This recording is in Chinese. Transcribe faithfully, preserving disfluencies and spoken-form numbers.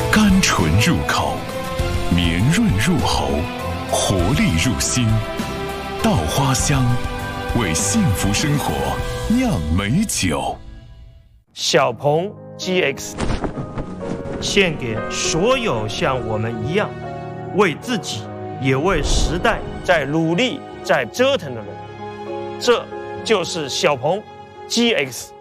甘醇入口，绵润入喉，活力入心。稻花香，为幸福生活酿美酒。 小鹏 G X 献给所有像我们一样为自己也为时代在努力在折腾的人，这就是小鹏 G X。